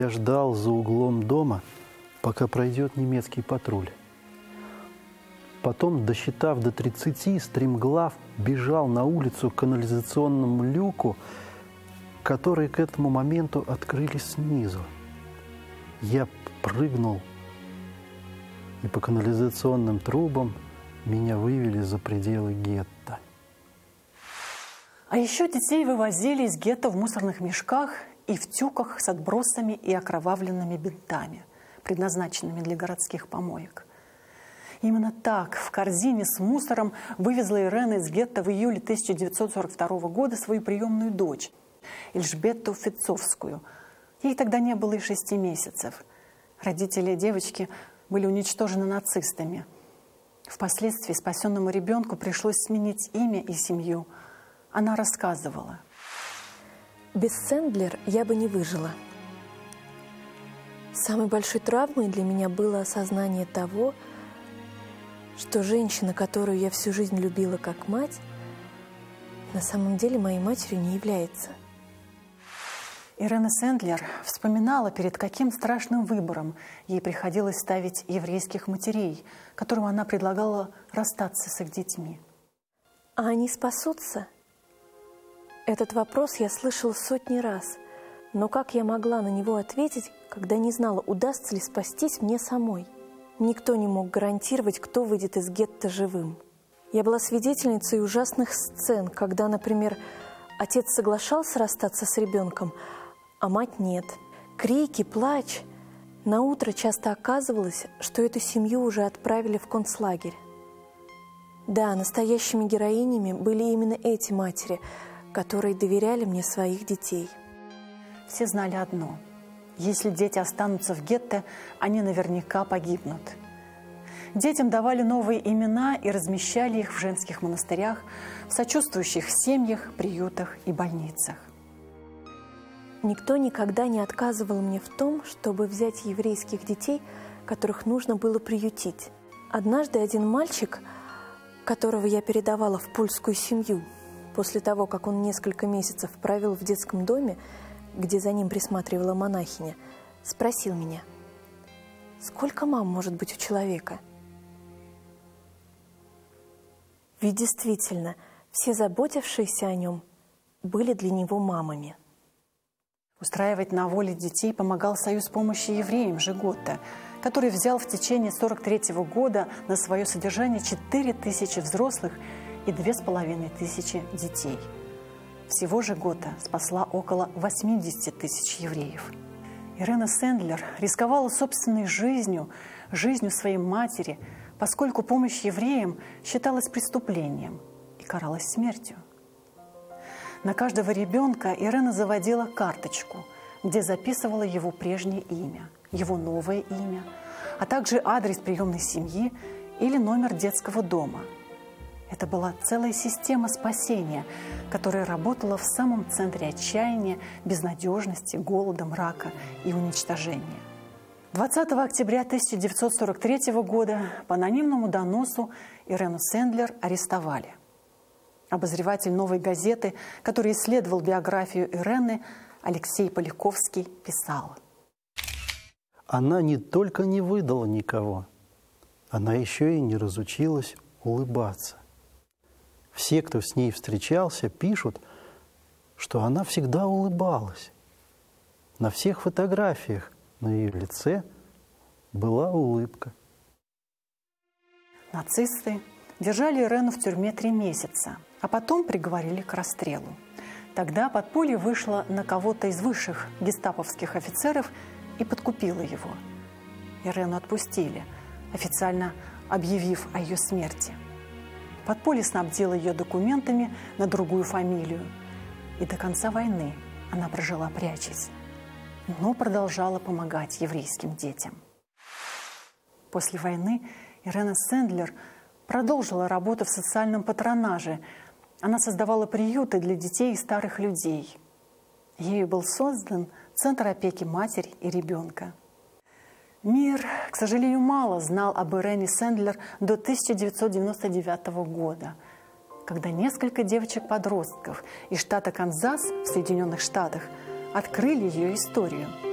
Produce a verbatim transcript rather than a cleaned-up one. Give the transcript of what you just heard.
Я ждал за углом дома, пока пройдет немецкий патруль. Потом, досчитав до тридцати, стремглав бежал на улицу к канализационному люку, которые к этому моменту открылись снизу. Я прыгнул, и по канализационным трубам меня вывели за пределы гетто. А еще детей вывозили из гетто в мусорных мешках и в тюках с отбросами и окровавленными бинтами, предназначенными для городских помоек. Именно так в корзине с мусором вывезла Ирена из гетто в июле тысяча девятьсот сорок второго года свою приемную дочь Эльжбетту Фетцовскую. Ей тогда не было и шести месяцев. Родители девочки были уничтожены нацистами. Впоследствии спасенному ребенку пришлось сменить имя и семью. Она рассказывала: «Без Сэндлер я бы не выжила. Самой большой травмой для меня было осознание того, что женщина, которую я всю жизнь любила как мать, на самом деле моей матерью не является». Ирена Сэндлер вспоминала, перед каким страшным выбором ей приходилось ставить еврейских матерей, которым она предлагала расстаться с их детьми. А они спасутся? Этот вопрос я слышала сотни раз, но как я могла на него ответить, когда не знала, удастся ли спастись мне самой? Никто не мог гарантировать, кто выйдет из гетто живым. Я была свидетельницей ужасных сцен, когда, например, отец соглашался расстаться с ребенком, а мать нет. Крики, плач. Наутро часто оказывалось, что эту семью уже отправили в концлагерь. Да, настоящими героинями были именно эти матери, которые доверяли мне своих детей. Все знали одно: если дети останутся в гетто, они наверняка погибнут. Детям давали новые имена и размещали их в женских монастырях, в сочувствующих семьях, приютах и больницах. Никто никогда не отказывал мне в том, чтобы взять еврейских детей, которых нужно было приютить. Однажды один мальчик, которого я передавала в польскую семью, после того, как он несколько месяцев провел в детском доме, где за ним присматривала монахиня, спросил меня: «Сколько мам может быть у человека?» Ведь действительно, все заботившиеся о нем были для него мамами. Устраивать на воле детей помогал Союз помощи евреям Жиготта, который взял в течение сорок третьего года на свое содержание четыре тысячи взрослых и две с половиной тысячи детей. Всего Жиготта спасла около восьмидесяти тысяч евреев. Ирена Сэндлер рисковала собственной жизнью, жизнью своей матери, поскольку помощь евреям считалась преступлением и каралась смертью. На каждого ребенка Ирена заводила карточку, где записывала его прежнее имя, его новое имя, а также адрес приемной семьи или номер детского дома. Это была целая система спасения, которая работала в самом центре отчаяния, безнадежности, голода, мрака и уничтожения. двадцатого октября тысяча девятьсот сорок третьего года по анонимному доносу Ирену Сэндлер арестовали. Обозреватель «Новой газеты», который исследовал биографию Ирены, Алексей Поляковский, писал: Она не только не выдала никого, она еще и не разучилась улыбаться. Все, кто с ней встречался, пишут, что она всегда улыбалась. На всех фотографиях на ее лице была улыбка. Нацисты держали Ирену в тюрьме три месяца, а потом приговорили к расстрелу. Тогда подполье вышло на кого-то из высших гестаповских офицеров и подкупило его. Ирену отпустили, официально объявив о ее смерти. Подполье снабдило ее документами на другую фамилию. И до конца войны она прожила, прячась, но продолжала помогать еврейским детям. После войны Ирена Сэндлер продолжила работу в социальном патронаже. Она создавала приюты для детей и старых людей. Ею был создан Центр опеки матери и ребенка. Мир, к сожалению, мало знал об Ирене Сэндлер до тысяча девятьсот девяносто девятого года, когда несколько девочек-подростков из штата Канзас в Соединенных Штатах открыли ее историю.